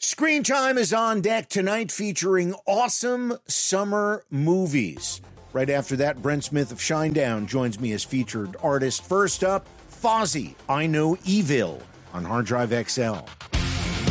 Screen Time is on deck tonight, featuring awesome summer movies. Right after that, Brent Smith of Shinedown joins me as featured artist. First up, Fozzy, I Know Evil on Hard Drive XL.